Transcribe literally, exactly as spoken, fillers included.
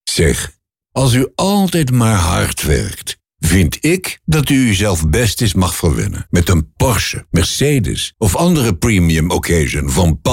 Zeg, als u altijd maar hard werkt, vind ik dat u uzelf best eens mag verwennen met een Porsche, Mercedes of andere premium occasion van